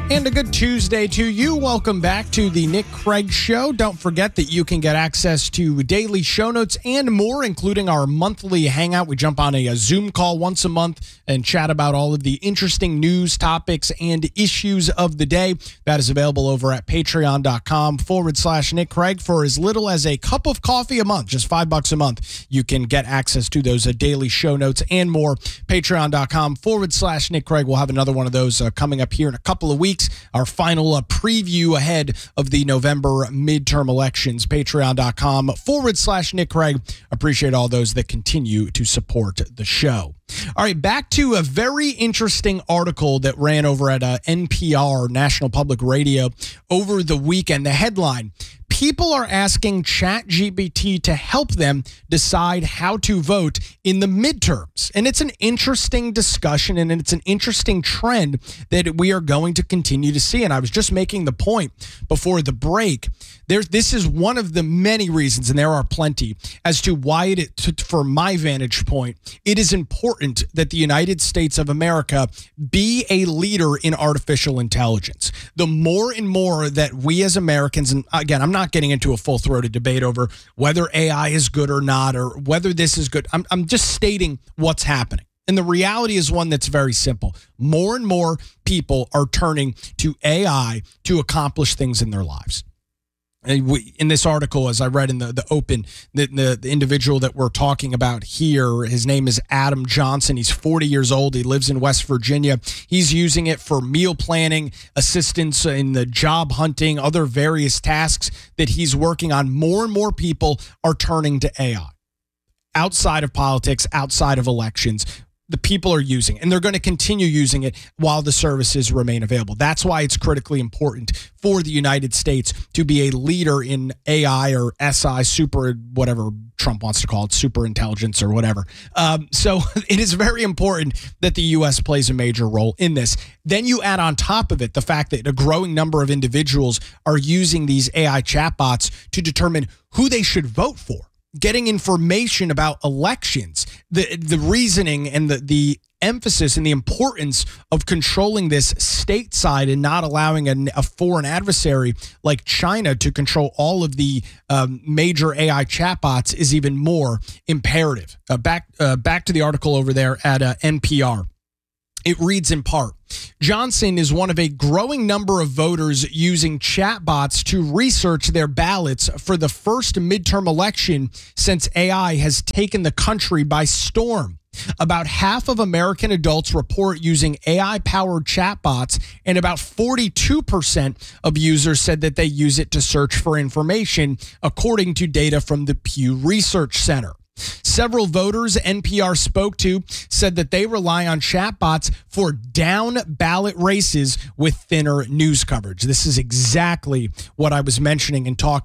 And a good Tuesday to you. Welcome back to the Nick Craig Show. Don't forget that you can get access to daily show notes and more, including our monthly hangout. We jump on a Zoom call once a month and chat about all of the interesting news, topics, and issues of the day. That is available over at patreon.com/Nick Craig. For as little as a cup of coffee a month, just $5 a month, you can get access to those daily show notes and more. Patreon.com/Nick Craig. We'll have another one of those coming up here in a couple of weeks. Our final preview ahead of the November midterm elections. Patreon.com/Nick Craig. Appreciate all those that continue to support the show. All right, back to a very interesting article that ran over at NPR, National Public Radio, over the weekend. The headline: people are asking ChatGPT to help them decide how to vote in the midterms. And it's an interesting discussion, and it's an interesting trend that we are going to continue to see. And I was just making the point before the break. This is one of the many reasons, and there are plenty, as to why from my vantage point, it is important that the United States of America be a leader in artificial intelligence. The more and more that we as Americans, and again, I'm not getting into a full-throated debate over whether AI is good or not, or whether this is good. I'm just stating what's happening. And the reality is one that's very simple. More and more people are turning to AI to accomplish things in their lives. In this article, as I read in the open, the individual that we're talking about here, his name is Adam Johnson. He's 40 years old. He lives in West Virginia. He's using it for meal planning, assistance in the job hunting, other various tasks that he's working on. More and more people are turning to AI. Outside of politics, outside of elections, the people are using it, and they're going to continue using it while the services remain available. That's why it's critically important for the United States to be a leader in AI or SI, super, whatever Trump wants to call it, super intelligence or whatever. So it is very important that the U.S. plays a major role in this. Then you add on top of it the fact that a growing number of individuals are using these AI chatbots to determine who they should vote for. Getting information about elections, the reasoning and the emphasis and the importance of controlling this stateside and not allowing a foreign adversary like China to control all of the major AI chatbots is even more imperative. Back to the article over there at NPR. It reads in part: Johnson is one of a growing number of voters using chatbots to research their ballots for the first midterm election since AI has taken the country by storm. About half of American adults report using AI-powered chatbots, and about 42% of users said that they use it to search for information, according to data from the Pew Research Center. Several voters NPR spoke to said that they rely on chatbots for down-ballot races with thinner news coverage. This is exactly what I was mentioning and talking